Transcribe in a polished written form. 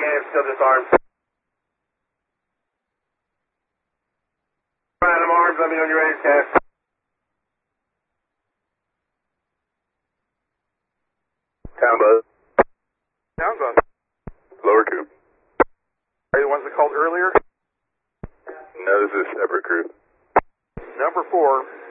still disarmed. Random arms, let me know when you're ready to cast. Town bus. Town bus. Lower Coop. Are you the ones that called earlier? No, this is a separate crew. Number 4.